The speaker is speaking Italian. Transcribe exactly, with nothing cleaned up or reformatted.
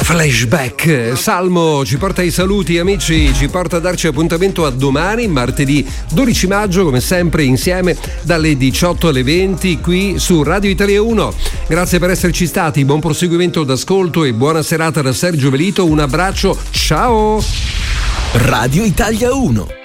Flashback. Salmo ci porta ai saluti, amici, ci porta a darci appuntamento a domani, martedì dodici maggio, come sempre insieme dalle diciotto alle venti qui su Radio Italia uno. Grazie per esserci stati, buon proseguimento d'ascolto e buona serata da Sergio Velito. Un abbraccio, ciao. Radio Italia uno.